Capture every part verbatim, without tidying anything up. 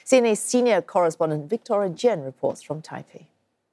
C N A senior correspondent Victoria Jen reports from Taipei.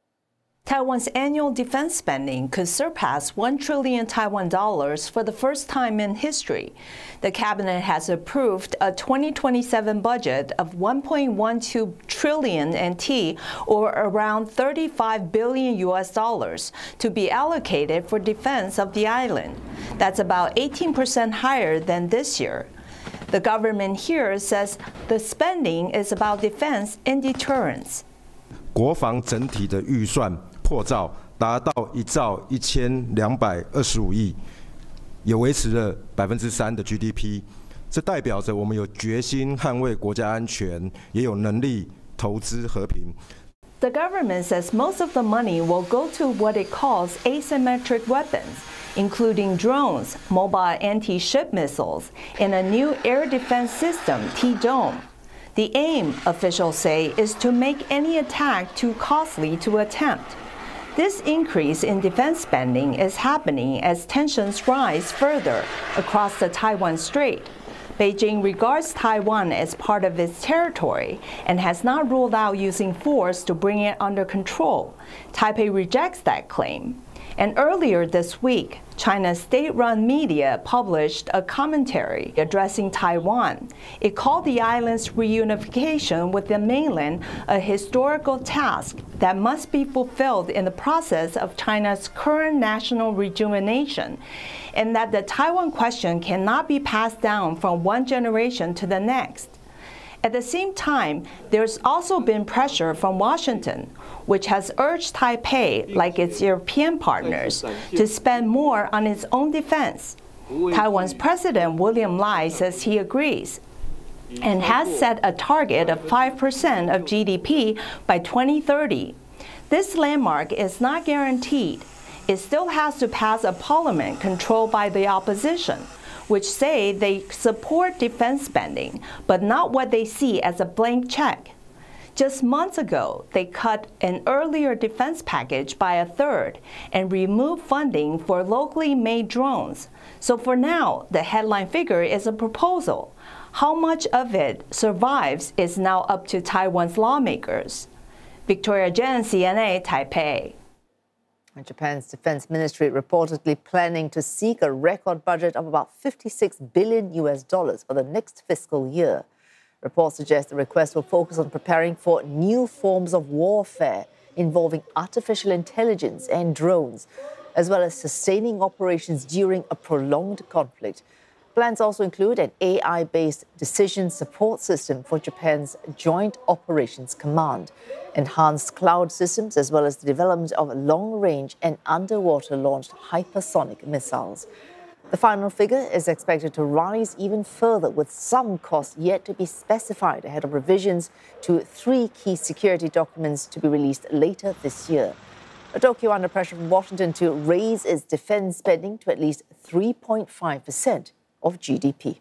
Taiwan's annual defense spending could surpass one trillion Taiwan dollars for the first time in history. The cabinet has approved a twenty twenty-seven budget of one point one two trillion N T, or around thirty-five billion U S dollars, to be allocated for defense of the island. That's about eighteen percent higher than this year. The government here says the spending is about defense and deterrence. 国防整体的预算破兆，达到一兆一千两百二十五亿，也维持了百分之三的 G D P。这代表着我们有决心捍卫国家安全，也有能力投资和平。 The government says most of the money will go to what it calls asymmetric weapons, including drones, mobile anti-ship missiles, and a new air defense system, T-Dome. The aim, officials say, is to make any attack too costly to attempt. This increase in defense spending is happening as tensions rise further across the Taiwan Strait. Beijing regards Taiwan as part of its territory and has not ruled out using force to bring it under control. Taipei rejects that claim. And earlier this week, China's state-run media published a commentary addressing Taiwan. It called the island's reunification with the mainland a historical task that must be fulfilled in the process of China's current national rejuvenation, and that the Taiwan question cannot be passed down from one generation to the next. At the same time, there's also been pressure from Washington, which has urged Taipei, like its European partners, to spend more on its own defense. Taiwan's President William Lai says he agrees and has set a target of five percent of G D P by twenty thirty. This landmark is not guaranteed. It still has to pass a parliament controlled by the opposition, which say they support defense spending, but not what they see as a blank check. Just months ago, they cut an earlier defense package by a third and removed funding for locally made drones. So for now, the headline figure is a proposal. How much of it survives is now up to Taiwan's lawmakers. Victoria Jen, C N A, Taipei. And Japan's defense ministry reportedly planning to seek a record budget of about fifty-six billion U S dollars for the next fiscal year. Reports suggest the request will focus on preparing for new forms of warfare involving artificial intelligence and drones, as well as sustaining operations during a prolonged conflict. Plans also include an A I-based decision support system for Japan's Joint Operations Command, enhanced cloud systems, as well as the development of long-range and underwater-launched hypersonic missiles. The final figure is expected to rise even further, with some costs yet to be specified ahead of revisions to three key security documents to be released later this year. Tokyo under pressure from Washington to raise its defense spending to at least three point five percent of G D P.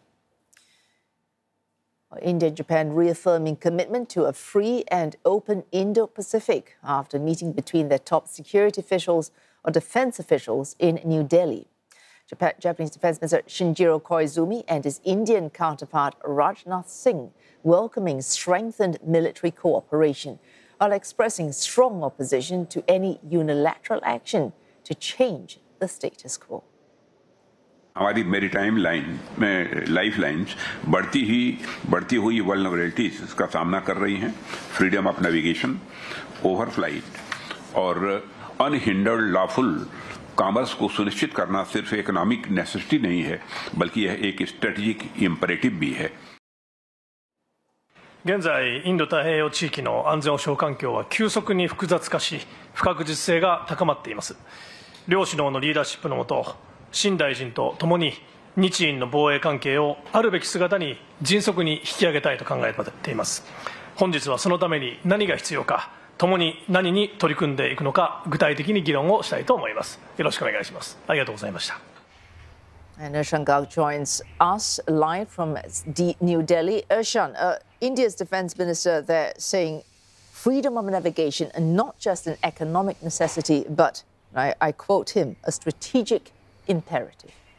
India and Japan reaffirming commitment to a free and open Indo-Pacific after meeting between their top security officials or defense officials in New Delhi. Japan, Japanese Defense Minister Shinjiro Koizumi and his Indian counterpart Rajnath Singh welcoming strengthened military cooperation, while expressing strong opposition to any unilateral action to change the status quo. हमारी maritime line में life lines बढ़ती ही बढ़ती हुई vulnerabilities का सामना कर रही हैं। फ्रीडम ऑफ नेविगेशन, ओवरफ्लाइट और अनहिंडर्ड लॉफुल कॉमर्स को सुनिश्चित करना सिर्फ इकोनॉमिक नेसेसिटी नहीं है, बल्कि यह एक स्ट्रेटेजिक इम्पेरेटिव भी है। 現在、インド太平洋地域の安全保障環境は急速に複雑化し、不確実性が高まっています。両首脳のリーダーシップの下、新大臣とともに日印の防衛関係をあるべき姿に迅速に引き上げたいと考えています。本日はそのために何が必要か、ともに何に取り組んでいくのか、具体的に議論をしたいと思います。よろしくお願いします。ありがとうございました。 And Ershan Gauk joins us live from New Delhi. Ershan, uh, India's defense minister there saying freedom of navigation, and not just an economic necessity, but, I, I quote him, a strategic imperative.